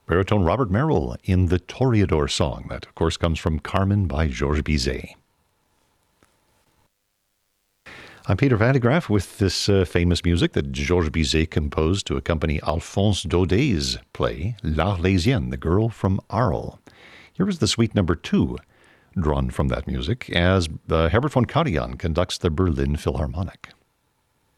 Baritone Robert Merrill in the Toreador song. That, of course, comes from Carmen by Georges Bizet. I'm Peter Van de Graaff with this famous music that Georges Bizet composed to accompany Alphonse Daudet's play L'Arlésienne, the Girl from Arles. Here is the suite number 2, drawn from that music, as Herbert von Karajan conducts the Berlin Philharmonic.